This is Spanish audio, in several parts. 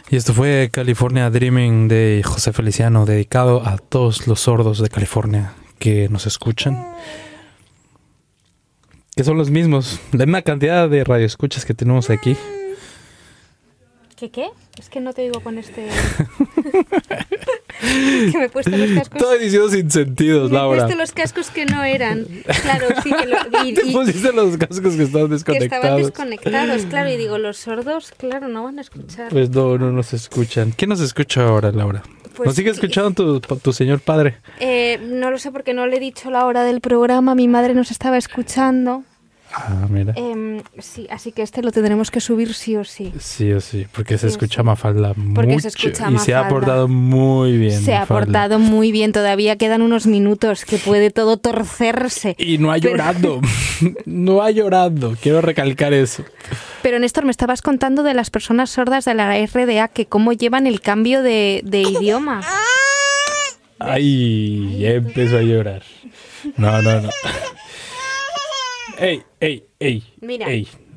Y esto fue California Dreaming de José Feliciano, dedicado a todos los sordos de California que nos escuchan. Que son los mismos, la misma cantidad de radioescuchas que tenemos aquí. ¿Qué? Es que no te digo con este... que me he puesto los cascos... Todo diciendo sin sentidos, Laura. Me he puesto los cascos que no eran. Claro, sí que lo... Te pusiste los cascos que estaban desconectados. Que estaban desconectados, claro. Y digo, los sordos, claro, no van a escuchar. Pues no nos escuchan. ¿Quién nos escucha ahora, Laura? Pues ¿Nos sigue escuchando tu señor padre? No lo sé porque no le he dicho la hora del programa. Mi madre nos estaba escuchando. Ah, mira. Sí, así que lo tendremos que subir sí o sí. Sí o sí, porque se escucha Mafalda mucho. Se escucha y se ha portado muy bien. Se ha portado muy bien. Todavía quedan unos minutos que puede todo torcerse. Y no ha llorado. No ha llorado. Quiero recalcar eso. Pero Néstor, me estabas contando de las personas sordas de la RDA, que cómo llevan el cambio de idioma. Ay, ya empezó a llorar. No. Ey. Mira.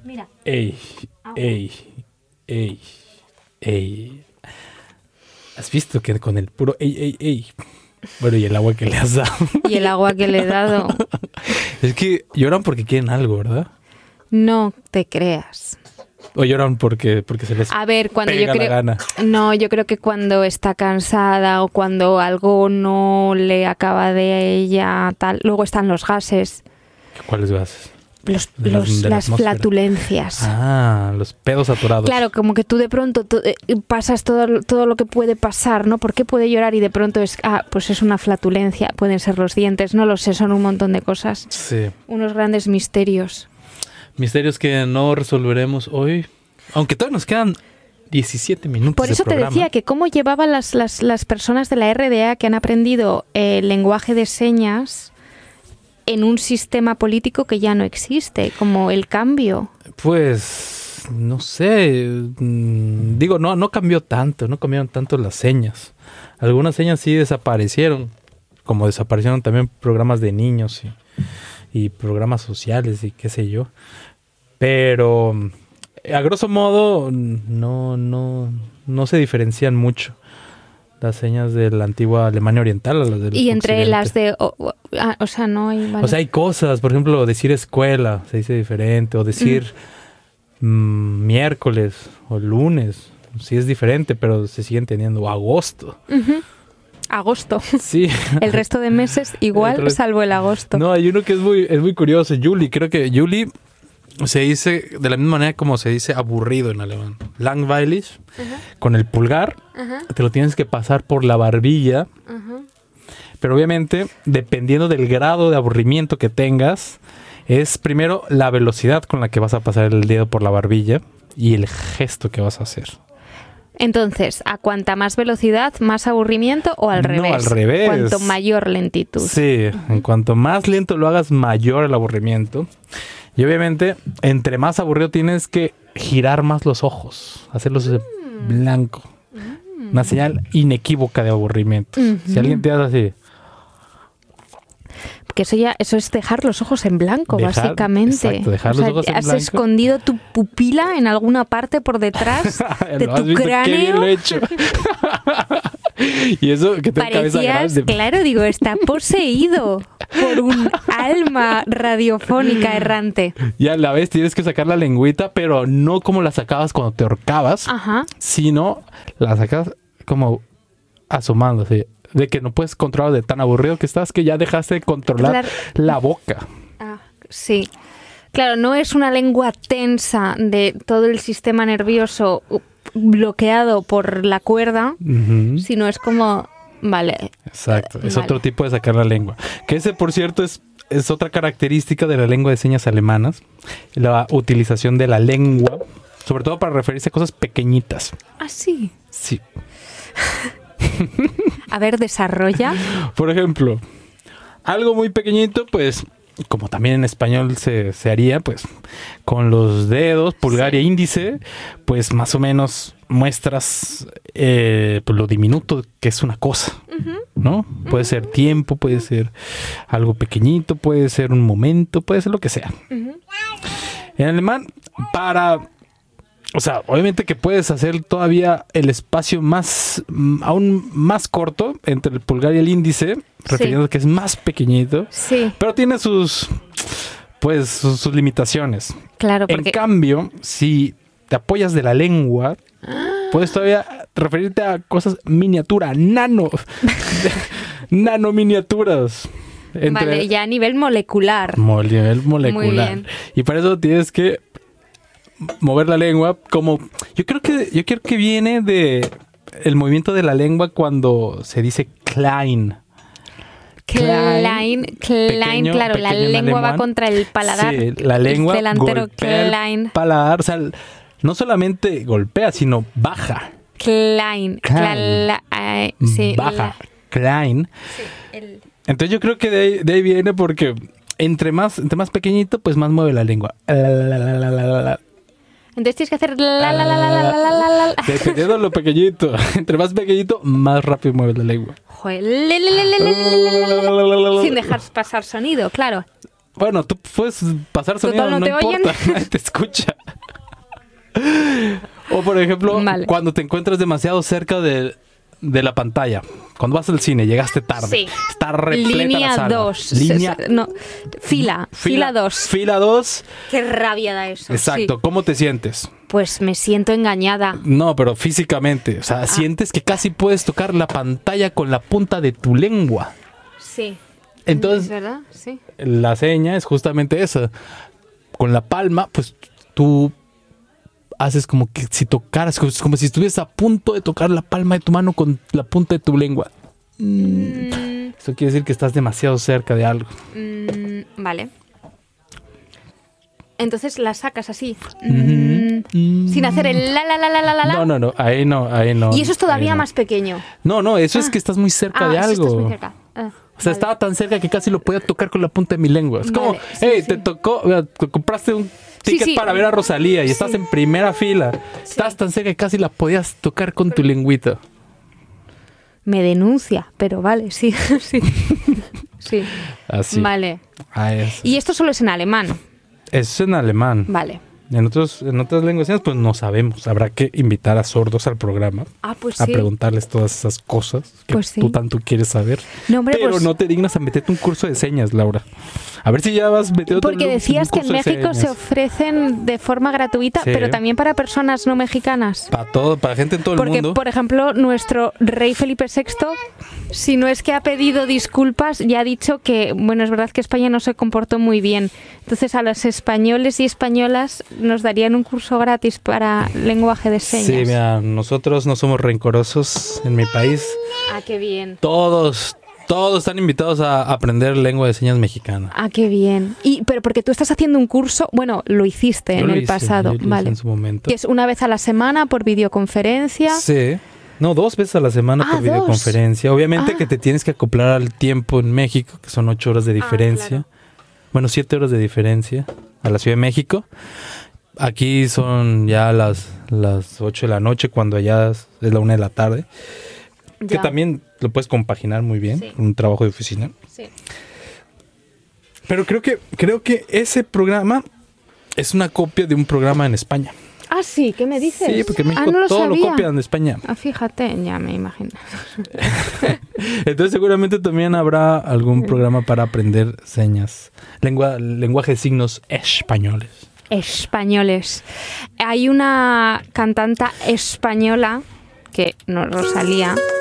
Ey. ¿Has visto que con el puro ey? Bueno, y el agua que le has dado. Y el agua que le he dado. Es que lloran porque quieren algo, ¿verdad? No te creas. O lloran porque se les pega la gana. No, yo creo que cuando está cansada o cuando algo no le acaba de ella, tal. Luego están los gases. ¿Cuáles gases? Las flatulencias. Ah, los pedos saturados. Claro, como que tú de pronto pasas todo lo que puede pasar, ¿no? ¿Por qué puede llorar? Y de pronto pues es una flatulencia. Pueden ser los dientes, no lo sé, son un montón de cosas. Sí. Unos grandes misterios. Misterios que no resolveremos hoy. Aunque todavía nos quedan 17 minutos. Por eso te decía que cómo llevaban las personas de la RDA que han aprendido el lenguaje de señas en un sistema político que ya no existe, como el cambio. Pues, no sé, digo, no cambiaron tanto las señas. Algunas señas sí desaparecieron, como desaparecieron también programas de niños y programas sociales y qué sé yo. Pero, a grosso modo, no se diferencian mucho las señas de la antigua Alemania Oriental a las del Y entre occidente. las de... o sea, no hay... Vale. O sea, hay cosas, por ejemplo, decir escuela se dice diferente, o decir miércoles o lunes, sí es diferente, pero se siguen teniendo, o agosto. Uh-huh. Agosto. Sí. El resto de meses igual, salvo el agosto. No, hay uno que es muy curioso, Juli. Creo que Juli se dice de la misma manera como se dice aburrido en alemán. Langweilig, con el pulgar, te lo tienes que pasar por la barbilla. Pero obviamente, dependiendo del grado de aburrimiento que tengas, es primero la velocidad con la que vas a pasar el dedo por la barbilla y el gesto que vas a hacer. Entonces, ¿a cuanta más velocidad, más aburrimiento o al revés? No, al revés. Cuanto mayor lentitud. Sí, en cuanto más lento lo hagas, mayor el aburrimiento. Y obviamente, entre más aburrido tienes que girar más los ojos, hacerlos blanco. Una señal inequívoca de aburrimiento. Si alguien te hace así... Que eso es dejar los ojos en blanco, básicamente. Exacto, dejar los ojos en has blanco. Escondido tu pupila en alguna parte por detrás de tu cráneo. Qué bien lo he hecho. Y eso que tengo cabeza grande. Claro, digo, está poseído por un alma radiofónica errante. Y a la vez tienes que sacar la lengüita, pero no como la sacabas cuando te ahorcabas, sino la sacas como asomándose. De que no puedes controlar de tan aburrido que estás que ya dejaste de controlar la boca. Sí. Claro, no es una lengua tensa de todo el sistema nervioso bloqueado por la cuerda, sino es como... Vale. Exacto. Es otro tipo de sacar la lengua. Que ese, por cierto, es otra característica de la lengua de señas alemanas. La utilización de la lengua, sobre todo para referirse a cosas pequeñitas. ¿Ah, sí? Sí. A ver, desarrolla. Por ejemplo, algo muy pequeñito, pues, como también en español se haría, pues, con los dedos, pulgar e índice, pues, más o menos muestras pues, lo diminuto que es una cosa, ¿no? Puede ser tiempo, puede ser algo pequeñito, puede ser un momento, puede ser lo que sea. En alemán, para O sea, obviamente que puedes hacer todavía el espacio aún más corto entre el pulgar y el índice, refiriendo a que es más pequeñito. Sí. Pero tiene sus limitaciones. Claro, porque... En cambio, si te apoyas de la lengua, puedes todavía referirte a cosas nanominiaturas. Vale, ya a nivel molecular. Nivel molecular. Muy bien. Y para eso tienes que mover la lengua como... Yo creo que viene de el movimiento de la lengua cuando se dice Klein. Klein, claro, la lengua alemán. Va contra el paladar. Sí, la lengua delantero golpea Klein. el paladar, o sea, no solamente golpea, sino baja. Klein. Sí, baja. Klein. Sí, Entonces yo creo que de ahí viene porque entre más pequeñito, pues más mueve la lengua. Entonces tienes que hacer la. Dependiendo de lo pequeñito. Entre más pequeñito, más rápido mueves la lengua. Joder, sin dejar pasar sonido, claro. Bueno, tú puedes pasar sonido, Total, no importa, nadie te escucha. O por ejemplo, cuando te encuentras demasiado cerca de la pantalla. Cuando vas al cine, llegaste tarde. Sí. Está repleta Línea la sala. 2. Fila 2. Fila 2. Qué rabia da eso. Exacto. Sí. ¿Cómo te sientes? Pues me siento engañada. No, pero físicamente. O sea, sientes que casi puedes tocar la pantalla con la punta de tu lengua. Sí. Entonces, ¿es verdad? Sí. La seña es justamente esa. Con la palma, pues tú haces como que si tocaras, como si estuvieras a punto de tocar la palma de tu mano con la punta de tu lengua. Eso quiere decir que estás demasiado cerca de algo. Vale. Entonces la sacas así. Sin hacer el la. No, ahí no. Y eso es todavía más pequeño. No, eso es que estás muy cerca de algo. Estás muy cerca. O sea, estaba tan cerca que casi lo podía tocar con la punta de mi lengua. Es como, te tocó, te compraste un ticket para ver a Rosalía y estás en primera fila. Estás tan cerca que casi la podías tocar con tu lengüita. Me denuncia, pero vale, sí. Sí. Así. Vale. Y esto solo es en alemán. Es en alemán. Vale. En otras lenguas, pues no sabemos. Habrá que invitar a sordos al programa pues a preguntarles todas esas cosas que tú tanto quieres saber. No, hombre, pero no te dignas a meterte un curso de señas, Laura. A ver si ya vas metido. Porque decías que en México se ofrecen de forma gratuita, pero también para personas no mexicanas. Para gente en todo el mundo. Porque, por ejemplo, nuestro rey Felipe VI, si no es que ha pedido disculpas, ya ha dicho que, bueno, es verdad que España no se comportó muy bien. Entonces, a los españoles y españolas nos darían un curso gratis para lenguaje de señas. Sí, mira, nosotros no somos rencorosos en mi país. Qué bien. Todos están invitados a aprender lengua de señas mexicana. Qué bien. Pero porque tú estás haciendo un curso, bueno, lo hiciste en el pasado, vale. En su momento. Que es una vez a la semana por videoconferencia. Sí. No, 2 veces a la semana por videoconferencia. Obviamente que te tienes que acoplar al tiempo en México, que son 8 horas de diferencia. Claro. Bueno, 7 horas de diferencia a la Ciudad de México. Aquí son ya las 8 de la noche, cuando allá es la 1 de la tarde. Ya. Que también lo puedes compaginar muy bien con un trabajo de oficina. Sí. Pero creo que ese programa es una copia de un programa en España. Sí, ¿qué me dices? Sí, porque en México todo lo copian de España. Fíjate, ya me imagino. Entonces seguramente también habrá algún programa para aprender señas. Lenguaje de signos españoles. Hay una cantanta española que no, Rosalía,